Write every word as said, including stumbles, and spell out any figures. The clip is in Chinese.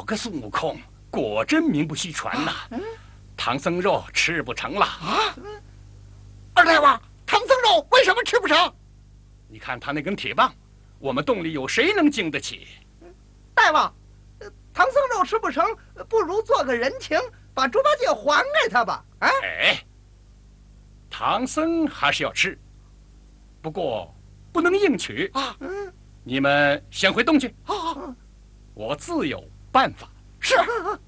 个孙悟空果真名不虚传呐！啊、唐僧肉吃不成了啊！ 二大王，唐僧肉为什么吃不成？ 你看他那根铁棒，我们洞里有谁能经得起？ 大王，唐僧肉吃不成，不如做个人情，把猪八戒还给他吧。啊！ 哎，唐僧还是要吃，不过不能硬取啊。嗯，你们先回洞去。啊，我自有办法。 是。